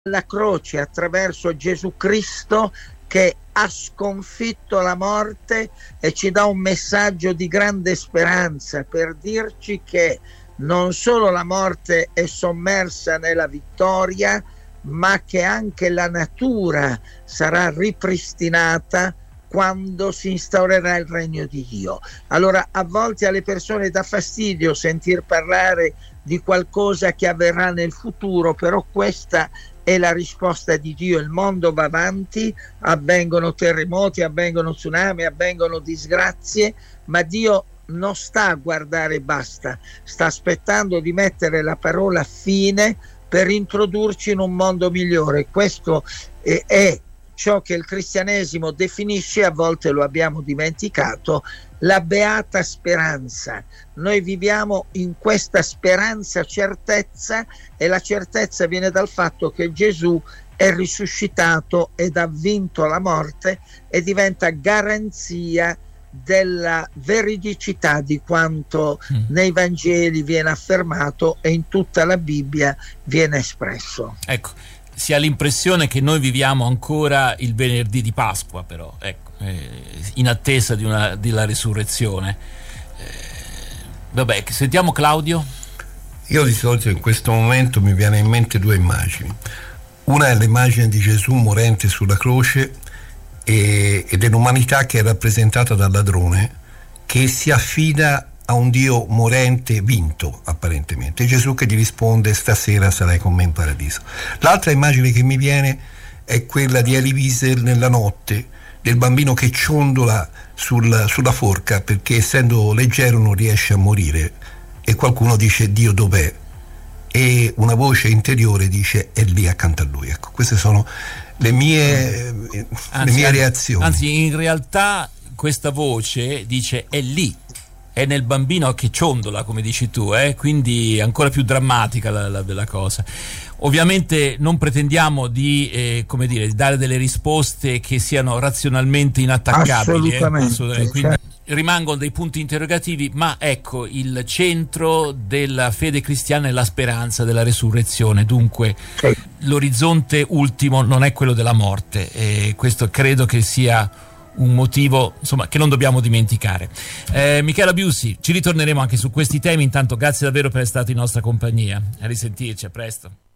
la croce attraverso Gesù Cristo che ha sconfitto la morte e ci dà un messaggio di grande speranza per dirci che non solo la morte è sommersa nella vittoria, ma che anche la natura sarà ripristinata quando si instaurerà il regno di Dio. Allora, a volte alle persone dà fastidio sentir parlare di qualcosa che avverrà nel futuro, però questa è la risposta di Dio. Il mondo va avanti, avvengono terremoti, avvengono tsunami, avvengono disgrazie, ma Dio non sta a guardare e basta, sta aspettando di mettere la parola fine per introdurci in un mondo migliore. Questo è ciò che il cristianesimo definisce, a volte lo abbiamo dimenticato, la beata speranza. Noi viviamo in questa speranza, certezza, e la certezza viene dal fatto che Gesù è risuscitato ed ha vinto la morte e diventa garanzia della veridicità di quanto nei Vangeli viene affermato e in tutta la Bibbia viene espresso. Ecco, si ha l'impressione che noi viviamo ancora il venerdì di Pasqua, però, ecco, in attesa della risurrezione. Vabbè, sentiamo Claudio. Io di solito in questo momento mi viene in mente due immagini. Una è l'immagine di Gesù morente sulla croce e dell'umanità che è rappresentata dal ladrone che si affida a un Dio morente vinto, apparentemente. Gesù che gli risponde: stasera sarai con me in paradiso. L'altra immagine che mi viene è quella di Elie Wiesel nella notte, del bambino che ciondola sulla forca perché essendo leggero non riesce a morire e qualcuno dice: Dio dov'è? E una voce interiore dice: è lì accanto a lui. Ecco, queste sono le mie reazioni. Anzi, in realtà questa voce dice: è lì, è nel bambino che ciondola, come dici tu, quindi ancora più drammatica la cosa. Ovviamente non pretendiamo di dare delle risposte che siano razionalmente inattaccabili. Assolutamente. Quindi rimangono dei punti interrogativi, ma ecco, il centro della fede cristiana è la speranza della resurrezione. Dunque l'orizzonte ultimo non è quello della morte, e questo credo che sia un motivo, insomma, che non dobbiamo dimenticare. Michela Biussi, ci ritorneremo anche su questi temi. Intanto grazie davvero per essere stato in nostra compagnia. A risentirci, a presto.